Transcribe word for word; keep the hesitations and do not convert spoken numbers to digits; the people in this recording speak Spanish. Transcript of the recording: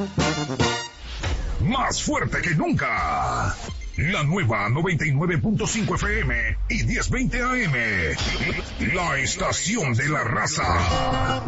Más fuerte que nunca. La nueva noventa y nueve punto cinco F M y diez veinte A M. La estación de la raza.